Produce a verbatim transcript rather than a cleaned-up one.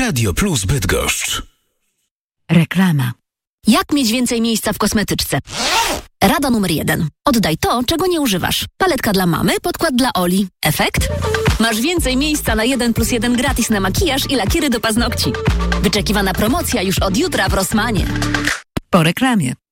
Radio Plus Bydgoszcz. Reklama. Jak mieć więcej miejsca w kosmetyczce? Rada numer jeden. Oddaj to, czego nie używasz. Paletka dla mamy, podkład dla Oli. Efekt? Masz więcej miejsca na jeden plus jeden gratis na makijaż i lakiery do paznokci. Wyczekiwana promocja już od jutra w Rossmanie. Po reklamie.